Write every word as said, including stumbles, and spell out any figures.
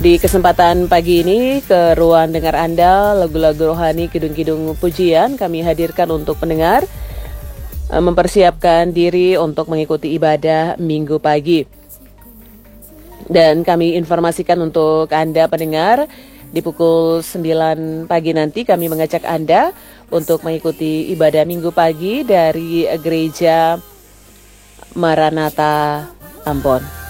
Di kesempatan pagi ini, ke ruang dengar Anda, lagu-lagu rohani kidung-kidung pujian kami hadirkan untuk pendengar eh, mempersiapkan diri untuk mengikuti ibadah minggu pagi. Dan kami informasikan untuk Anda pendengar, di pukul sembilan pagi nanti kami mengajak Anda untuk mengikuti ibadah minggu pagi dari Gereja Maranatha Ambon.